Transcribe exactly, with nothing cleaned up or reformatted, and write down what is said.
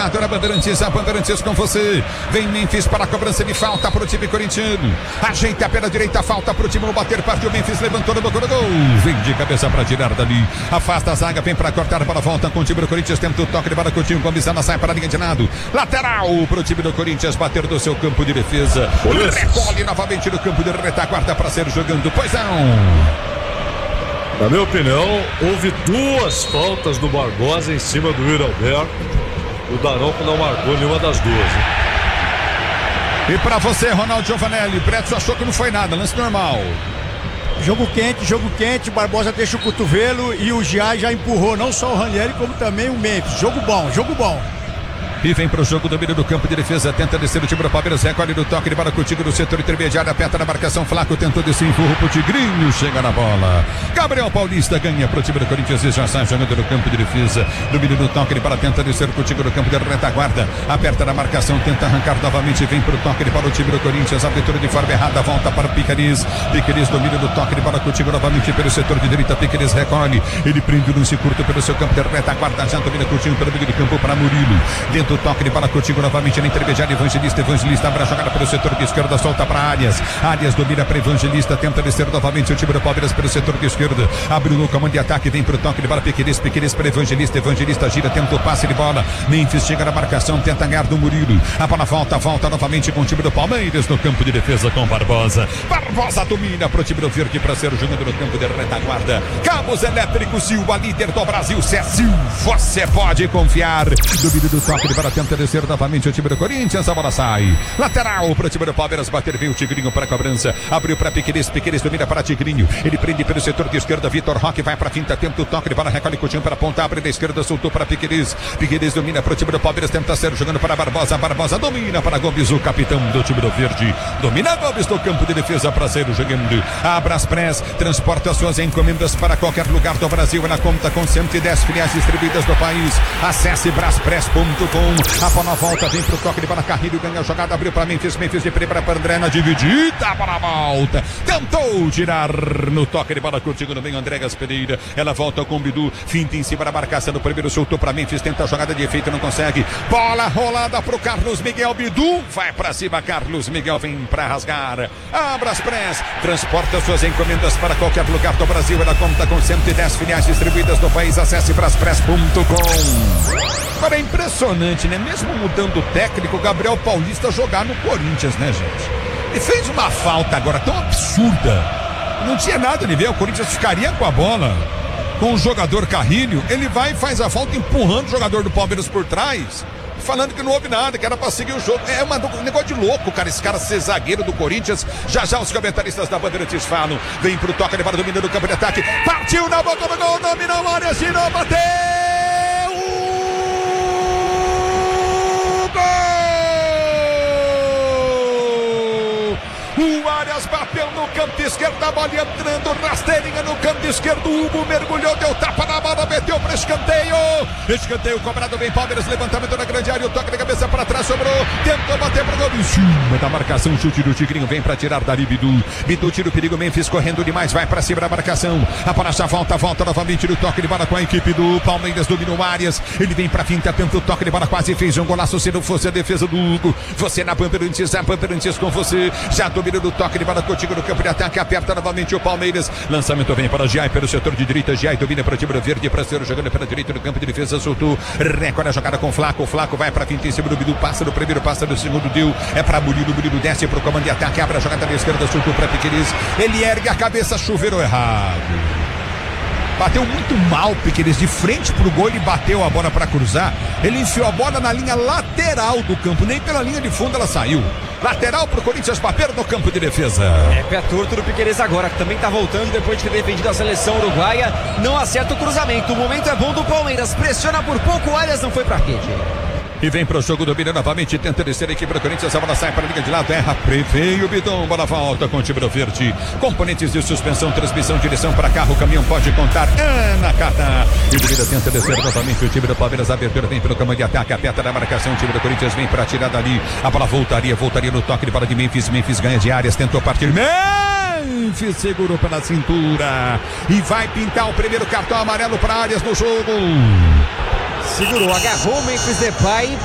ligado na Bandeirantes, a Bandeirantes com você. Vem Memphis para a cobrança de falta para o time corintiano. Ajeita a perna direita, falta para o time no bater, partiu Memphis, levantou no banco do gol. Vem de cabeça para tirar dali. Afasta a zaga, vem para cortar para a volta com o time do Corinthians. Tenta o toque de bola com o time com a Bizana, sai para a linha de lado. Lateral para o time do Corinthians bater do seu campo de defesa. Recolhe novamente no campo de retaguarda para ser jogando. Pois não. Na minha opinião, houve duas faltas do Barbosa em cima do Yuri Alberto. O Daronco não marcou nenhuma das duas. Hein? E pra você, Ronaldo Giovanelli, Preto achou que não foi nada, lance normal. Jogo quente, jogo quente, Barbosa deixa o cotovelo e o Giai já empurrou não só o Ranieri, como também o Memphis. Jogo bom, jogo bom. E vem pro jogo, domínio do campo de defesa, tenta descer o time do Palmeiras, recolhe do toque de bola contigo no setor intermediário, aperta na marcação, Flaco tentou descer, empurra pro Tigrinho, chega na bola. Gabriel Paulista ganha pro time do Corinthians e já sai jogando no campo de defesa, domínio do toque de bola, tenta descer contigo no campo de retaguarda, aperta na marcação, tenta arrancar novamente, vem pro toque de bola o time do Corinthians, abertura de forma errada, volta para o Piqueires, Piqueires domínio do toque de bola contigo novamente pelo setor de direita, Piqueires recolhe, ele prende o lance curto pelo seu campo de retaguarda, já domina contigo pelo meio de campo para Murilo, dentro toque de bola contigo novamente na intermediária, Evangelista, Evangelista abre a jogada pelo setor de esquerda, solta para Arias, Arias domina para Evangelista, tenta descer novamente o time do Palmeiras pelo setor de esquerda, abre no comando de ataque, vem pro toque de bola, Piqueires, Piqueires para Evangelista, Evangelista gira, tenta o passe de bola, Memphis chega na marcação, tenta ganhar do Murilo, a bola volta, volta novamente com o time do Palmeiras no campo de defesa com Barbosa, Barbosa domina pro time do Verde para ser jogando no campo de retaguarda, Cabos Elétricos Silva, líder do Brasil, Cecil, você pode confiar, domínio do toque de bola, tenta descer novamente o time do Corinthians, a bola sai, lateral para o time do Palmeiras, bater, veio o Tigrinho para a cobrança, abriu para Piqueires, Piqueires domina para Tigrinho, ele prende pelo setor de esquerda, Vitor Roque vai para a finta, tenta o toque de bola, recolhe Coutinho para a ponta, abre da esquerda, soltou para Piqueires, Piqueires domina para o time do Palmeiras, tenta ser jogando para Barbosa, Barbosa domina para Gomes, o capitão do time do Verde, domina Gomes no campo de defesa para ser jogando, a Braspress transporta suas encomendas para qualquer lugar do Brasil, ela conta com cento e dez filiais distribuídas no país, acesse braspress ponto com, a bola volta, vem pro toque de bola, Carrilho ganha a jogada, abriu para Memphis, Memphis de Pereira para André na dividida, a bola volta, tentou tirar no toque de bola contigo no meio, André Pereira, ela volta com o Bidu, finta em cima da marcação do primeiro, soltou para Memphis, tenta a jogada de efeito, não consegue, bola rolada pro Carlos Miguel, Bidu, vai para cima, Carlos Miguel vem para rasgar, a Braspress transporta suas encomendas para qualquer lugar do Brasil, ela conta com cento e dez filiais distribuídas no país, acesse braspress ponto com. Agora é impressionante, né? Mesmo mudando o técnico, o Gabriel Paulista jogar no Corinthians, né, gente? Ele fez uma falta agora tão absurda. Não tinha nada de ver, o Corinthians ficaria com a bola com o jogador Carrilho. Ele vai e faz a falta empurrando o jogador do Palmeiras por trás, falando que não houve nada, que era pra seguir o jogo. É uma, um negócio de louco, cara, esse cara ser zagueiro do Corinthians. Já já os comentaristas da Bandeirantes falam. Vem pro toque, levado domínio do campo de ataque. Partiu na boca do gol, dominou a área, girou, bateu! O Arias bateu no canto esquerdo, a bola entrando, rasteirinha no canto esquerdo, o Hugo mergulhou, deu tapa na bola, meteu para escanteio, escanteio cobrado bem, Palmeiras, levantamento na grande área, o toque de cabeça para trás, sobrou, tentou bater pro gol, em cima da marcação, chute do Tigrinho, vem para tirar dali Bidu, Bidu tira o perigo, Memphis correndo demais, vai para cima da marcação, a bola já volta, volta novamente no toque de bola com a equipe do Palmeiras, dominou Arias, ele vem para finta, tenta o toque de bola, quase fez um golaço, se não fosse a defesa do Hugo, você na Bandeirantes, a Bandeirantes com você, já domina do toque de bola contigo no campo de ataque, aperta novamente o Palmeiras, lançamento vem para Giai pelo setor de direita, Giai domina para o time verde, para ser jogando pela direita no campo de defesa, soltou, recolhe a jogada com o Flaco, o Flaco vai para a finta em cima do Bidu, passa no primeiro, passa no segundo, deu, é para Murilo, Murilo desce para o comando de ataque, abre a jogada da esquerda, soltou para Piqueires, ele ergue a cabeça, chuveirou errado. Bateu muito mal, Piqueires, de frente pro gol, ele bateu a bola para cruzar, ele enfiou a bola na linha lateral do campo, nem pela linha de fundo ela saiu. Lateral pro Corinthians bater no campo de defesa. É pé torto do Piqueires agora, que também tá voltando depois de ter defendido a seleção uruguaia, não acerta o cruzamento, o momento é bom do Palmeiras, pressiona por pouco, o Arias não foi pra rede. E vem pro jogo, domina novamente, tenta descer a equipe do Corinthians, a bola sai para a linha de lado, erra, veio o Bidon, bola volta com o time do Verde. Componentes de suspensão, transmissão, direção para carro, o caminhão pode contar, Ana Cata. E o Domina tenta descer novamente, o time do Palmeiras, a abertura vem pelo comando de ataque, aperta na marcação, o time do Corinthians vem para tirar dali, a bola voltaria, voltaria no toque de bola de Memphis, Memphis ganha de Arias, tentou partir, Memphis segurou pela cintura e vai pintar o primeiro cartão amarelo para Arias no jogo. Segurou, agarrou o Memphis Depay.